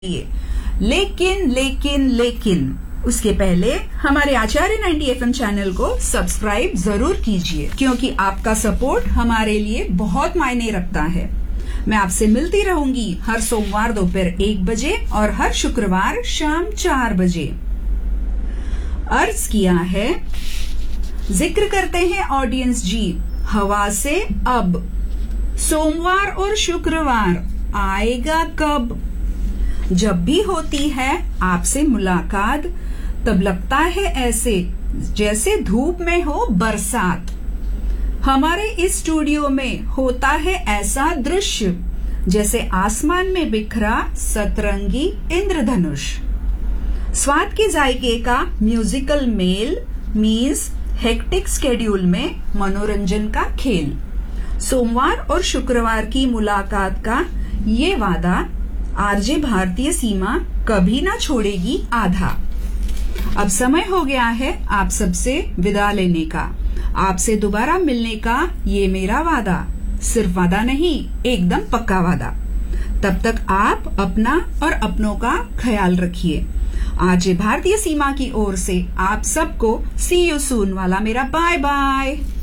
लेकिन उसके पहले हमारे आचार्य 90 FM चैनल को सब्सक्राइब जरूर कीजिए, क्योंकि आपका सपोर्ट हमारे लिए बहुत मायने रखता है। मैं आपसे मिलती रहूंगी हर सोमवार दोपहर 1 बजे और हर शुक्रवार शाम 4 बजे। अर्ज किया है, जिक्र करते हैं ऑडियंस जी हवा से अब, सोमवार और शुक्रवार आएगा कब? जब भी होती है आपसे मुलाकात, तब लगता है ऐसे जैसे धूप में हो बरसात। हमारे इस स्टूडियो में होता है ऐसा दृश्य जैसे आसमान में बिखरा सतरंगी इंद्रधनुष। स्वाद के जायके का musical mail means hectic schedule में मनोरंजन का खेल। सोमवार और शुक्रवार की मुलाकात का ये वादा आरजे भारतीय सीमा कभी ना छोड़ेगी आधा। अब समय हो गया है आप सबसे विदा लेने का। आपसे दोबारा मिलने का ये मेरा वादा, सिर्फ वादा नहीं, एकदम पक्का वादा। तब तक आप अपना और अपनों का ख्याल रखिए। आरजे भारतीय सीमा की ओर से आप सबको सी यू सून वाला मेरा बाय बाय।